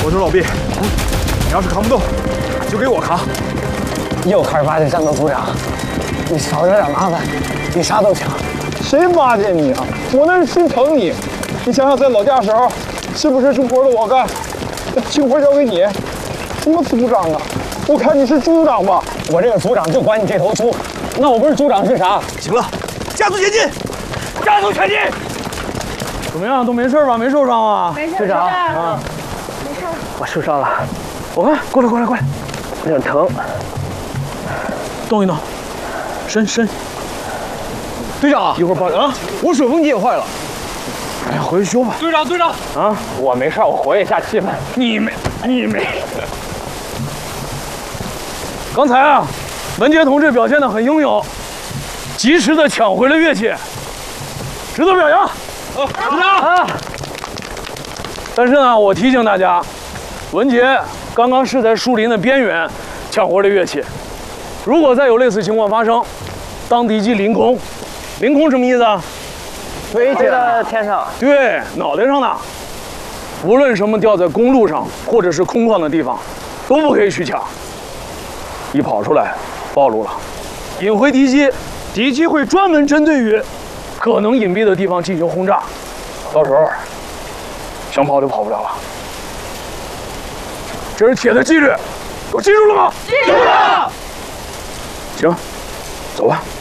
我说老毕，你要是扛不动，就给我扛。 又开始巴结战斗组长，你少惹点麻烦，比啥都强。 谁巴结你啊？我那是心疼你。你想想，在老家时候，是不是重活的我干，轻活交给你？什么组长啊？我看你是组长吧？ 我这个组长就管你这头猪，那我不是组长是啥？ 行了，加速前进，加速前进。 怎么样，都没事吧？没受伤啊？ 没事， 队长啊，没事。 我受伤了， 我看，过来，过来，过来， 有点疼。 动一动，伸。 队长， 一会儿报啊！ 我水风机也坏了。 哎呀，回去修吧。 队长，队长， 啊， 我没事，我活跃一下气氛。 你没。刚才啊，文杰同志表现得很英勇，及时的抢回了乐器，值得表扬。 队长啊！但是呢，我提醒大家，文杰刚刚是在树林的边缘抢回了乐器，如果再有类似情况发生，当敌机凌空，凌空什么意思啊？ 飞起到天上。 对，脑袋上的。无论什么掉在公路上或者是空旷的地方，都不可以去抢。一跑出来，暴露了，引回敌机，敌机会专门针对于可能隐蔽的地方进行轰炸，到时候想跑就跑不了了。这是铁的纪律，都记住了吗？ 记住了。 行，走吧。